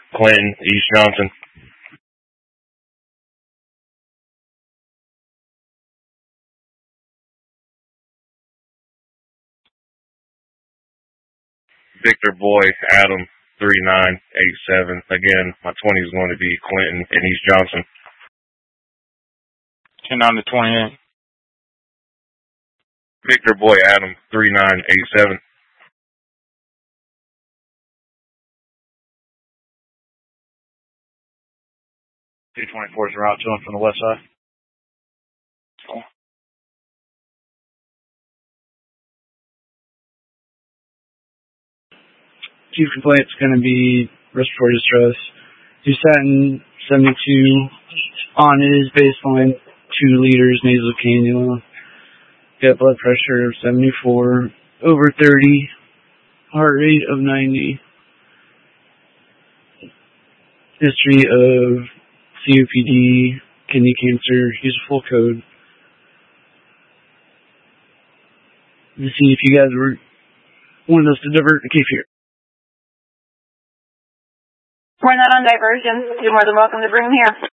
Clinton, East Johnson. Victor Boy, Adam, 3987. Again, my 20 is going to be Clinton and East Johnson. 10 on the 28. Victor Boy, Adam, 3987. 224 is route to him from the west side. Cool. Chief complaint's going to be respiratory distress. He's sat in 72 on his baseline, 2 liters nasal cannula. Got blood pressure of 74, over 30, heart rate of 90. History of COPD, kidney cancer. Here's a full code. To see if you guys were wanted us to divert the case here. We're not on diversion. You're more than welcome to bring him here.